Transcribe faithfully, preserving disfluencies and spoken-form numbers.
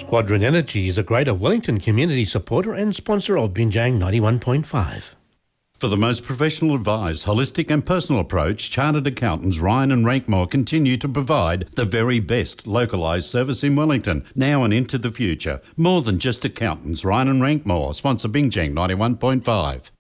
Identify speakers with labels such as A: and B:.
A: Quadrant Energy is a Greater Wellington community supporter and sponsor of Binjang ninety-one point five.
B: For the most professional advised, holistic and personal approach, Chartered Accountants Ryan and Rankmore continue to provide the very best localised service in Wellington, now and into the future. More than just accountants, Ryan and Rankmore sponsor Binjang ninety-one point five.